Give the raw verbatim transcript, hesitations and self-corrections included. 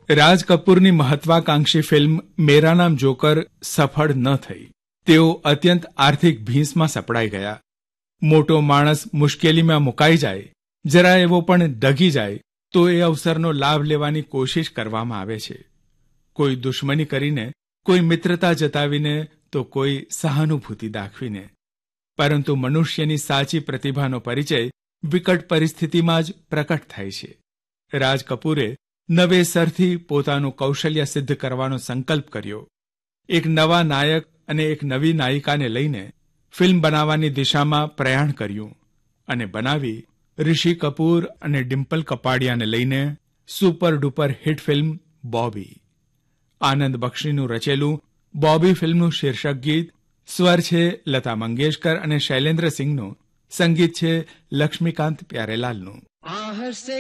રાજ કપૂરની મહત્વાકાંક્ષી ફિલ્મ મેરા નામ જોકર સફળ ન થઈ. તેઓ અત્યંત આર્થિક ભીંસમાં સપડાઈ ગયા. મોટો માણસ મુશ્કેલીમાં મુકાઈ જાય, જરા એવો પણ ડગી જાય તો એ અવસરનો લાભ લેવાની કોશિશ કરવામાં આવે છે. કોઈ દુશ્મની કરીને, કોઈ મિત્રતા જતાવીને, તો કોઈ સહાનુભૂતિ દાખવીને. પરંતુ મનુષ્યની સાચી પ્રતિભાનો પરિચય વિકટ પરિસ્થિતિમાં જ પ્રકટ થાય છે. રાજ કપૂરે નવેસરથી પોતાનું કૌશલ્ય સિદ્ધ કરવાનો સંકલ્પ કર્યો. એક નવા નાયક અને એક નવી નાયિકાને લઈને ફિલ્મ બનાવવાની દિશામાં પ્રયાણ કર્યું અને બનાવી ઋષિ કપૂર અને ડિમ્પલ કપાડિયાને લઈને super duper hit film Bobby. આનંદ બક્ષીનું રચેલું બોબી ફિલ્મનું શીર્ષક ગીત, સ્વર છે લતા મંગેશકર અને શૈલેન્દ્ર સિંહનું, સંગીત છે લક્ષ્મીકાંત પ્યારેલાલનું.